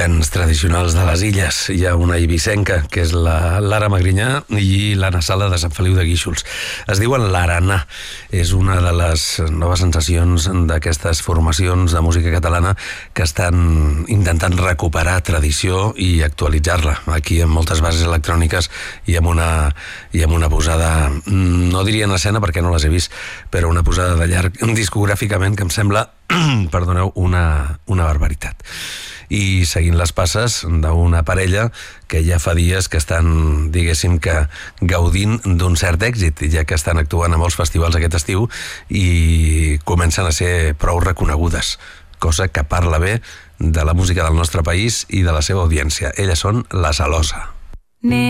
cants tradicionals de les illes. Hi ha una eivissenca, que és la Lara Magrinyà, i l'Anna Sala de Sant Feliu de Guíxols. Es diuen l'Arana. És una de les noves sensacions d'aquestes formacions de música catalana que estan intentant recuperar tradició i actualitzar-la. Aquí amb moltes bases electròniques i amb una posada, no diria en escena perquè no les he vist, però una posada de llarg discogràficament que em sembla, perdoneu, una barbaritat. I seguint les passes d'una parella que ja fa dies que estan, diguéssim, que gaudint d'un cert èxit, ja que estan actuant a molts festivals aquest estiu i comencen a ser prou reconegudes, cosa que parla bé de la música del nostre país i de la seva audiència. Elles són La Salosa.